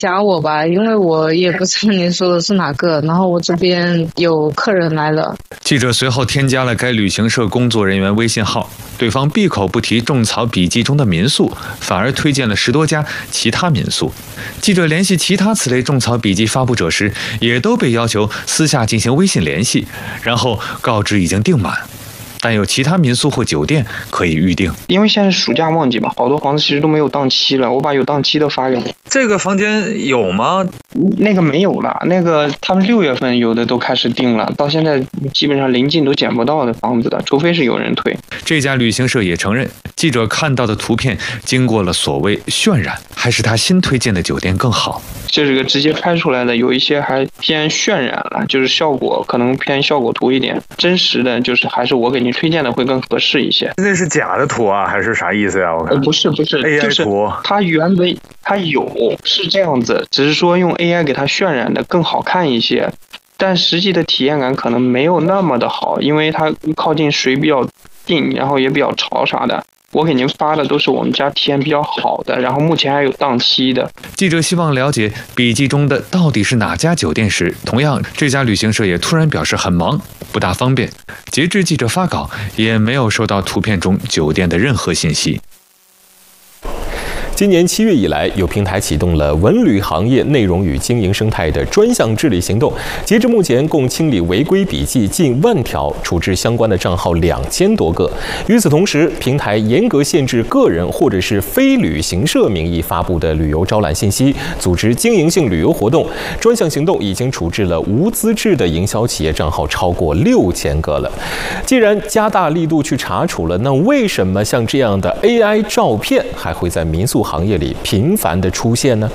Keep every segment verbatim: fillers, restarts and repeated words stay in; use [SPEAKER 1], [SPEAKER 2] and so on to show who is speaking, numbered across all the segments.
[SPEAKER 1] 讲我吧，因为我也不知道您说的是哪个，然后我这边有客人来了。
[SPEAKER 2] 记者随后添加了该旅行社工作人员微信号，对方闭口不提种草笔记中的民宿，反而推荐了十多家其他民宿。记者联系其他此类种草笔记发布者时，也都被要求私下进行微信联系，然后告知已经订满，但有其他民宿或酒店可以预定。
[SPEAKER 3] 因为现在是暑假旺季嘛，好多房子其实都没有档期了，我把有档期的发给你。
[SPEAKER 2] 这个房间有吗？
[SPEAKER 3] 那个没有了，那个他们六月份有的都开始订了，到现在基本上临近都捡不到的房子的，除非是有人退。
[SPEAKER 2] 这家旅行社也承认，记者看到的图片经过了所谓渲染，还是他新推荐的酒店更好。
[SPEAKER 3] 这是个直接拍出来的，有一些还偏渲染了，就是效果可能偏效果图一点，真实的就是还是我给你推荐的会更合适一些。
[SPEAKER 2] 那是假的图啊，还是啥意思呀？我看、
[SPEAKER 3] 呃、不是不是
[SPEAKER 2] A I
[SPEAKER 3] 就是
[SPEAKER 2] 图，
[SPEAKER 3] 它原本它有是这样子，只是说用 A I 给它渲染的更好看一些，但实际的体验感可能没有那么的好，因为它靠近水比较近，然后也比较潮啥的。我给您发的都是我们家体验比较好的，然后目前还有档期的。
[SPEAKER 2] 记者希望了解笔记中的到底是哪家酒店时，同样这家旅行社也突然表示很忙，不大方便。截至记者发稿，也没有收到图片中酒店的任何信息。
[SPEAKER 4] 今年七月以来，有平台启动了文旅行业内容与经营生态的专项治理行动。截至目前，共清理违规笔记近万条，处置相关的账号两千多个。与此同时，平台严格限制个人或者是非旅行社名义发布的旅游招揽信息，组织经营性旅游活动。专项行动已经处置了无资质的营销企业账号超过六千个了。既然加大力度去查处了，那为什么像这样的 A I 照片还会在民宿行业里频繁的出现呢？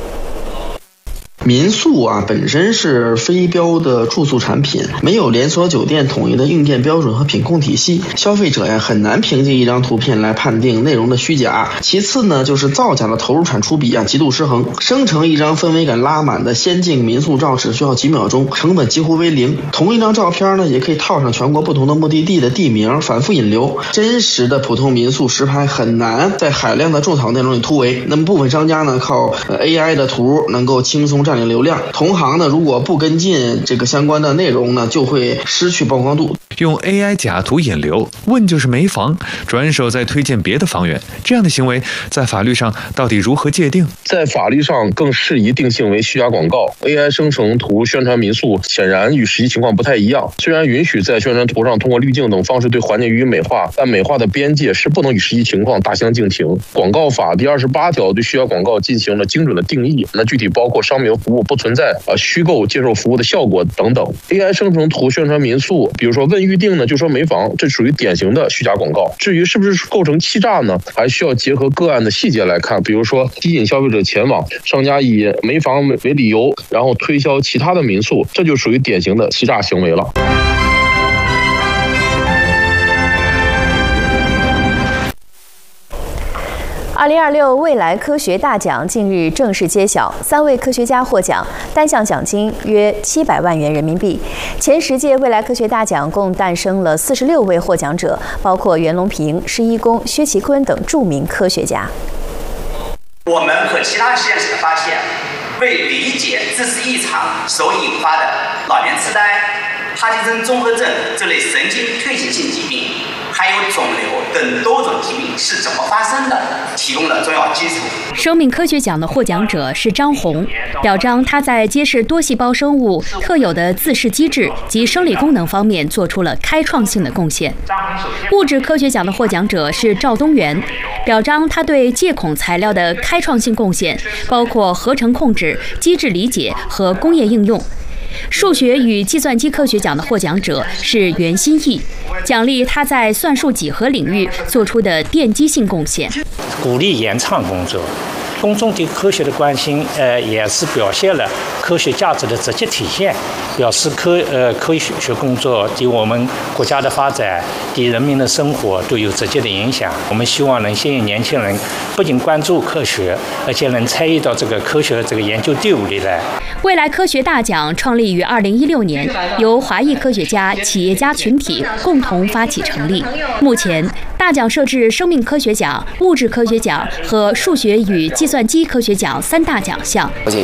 [SPEAKER 5] 民宿啊本身是非标的住宿产品，没有连锁酒店统一的硬件标准和品控体系，消费者呀很难凭借一张图片来判定内容的虚假。其次呢，就是造假的投入产出比啊极度失衡，生成一张氛围感拉满的仙境民宿照只需要几秒钟，成本几乎为零。同一张照片呢，也可以套上全国不同的目的地的地名，反复引流。真实的普通民宿实拍很难在海量的种草内容里突围。那么部分商家呢，靠 A I 的图能够轻松占领流量，同行呢如果不跟进这个相关的内容呢，就会失去曝光度。
[SPEAKER 2] 用 A I 假图引流，问就是没房，转手再推荐别的房源，这样的行为在法律上到底如何界定？
[SPEAKER 6] 在法律上更适宜定性为虚假广告。 A I 生成图宣传民宿显然与实际情况不太一样，虽然允许在宣传图上通过滤镜等方式对环境予以美化，但美化的边界是不能与实际情况大相径庭。广告法第二十八条对虚假广告进行了精准的定义，那具体包括商品服务不存在啊虚构接受服务的效果等等。 A I 生成图宣传民宿，比如说问预定呢就说没房，这属于典型的虚假广告。至于是不是构成欺诈呢，还需要结合个案的细节来看，比如说吸引消费者前往，商家以没房为理由，然后推销其他的民宿，这就属于典型的欺诈行为了。
[SPEAKER 7] 二零二六未来科学大奖近日正式揭晓，三位科学家获奖，单项奖金约七百万元人民币。前十届未来科学大奖共诞生了四十六位获奖者，包括袁隆平、施一公、薛其坤等著名科学家。
[SPEAKER 8] 我们和其他实验室的发现，为理解自视异常所引发的老年痴呆、帕金森综合症这类神经退行性疾病，还有肿瘤等多种疾病是怎么发生的，提供了重要基础。
[SPEAKER 9] 生命科学奖的获奖者是张红，表彰他在揭示多细胞生物特有的自噬机制及生理功能方面做出了开创性的贡献。物质科学奖的获奖者是赵东元，表彰他对介孔材料的开创性贡献，包括合成控制、机制理解和工业应用。数学与计算机科学奖的获奖者是袁新义，奖励他在算术几何领域做出的奠基性贡献。
[SPEAKER 10] 鼓励原创工作，公众对科学的关心，呃，也是表现了科学价值的直接体现，表示科呃科学工作对我们国家的发展、对人民的生活都有直接的影响。我们希望能吸引年轻人不仅关注科学，而且能参与到这个科学的这个研究队伍里来。
[SPEAKER 9] 未来科学大奖创立于二零一六年，由华裔科学家、企业家群体共同发起成立。目前，大奖设置生命科学奖、物质科学奖和数学与计计算机科学奖三大奖项。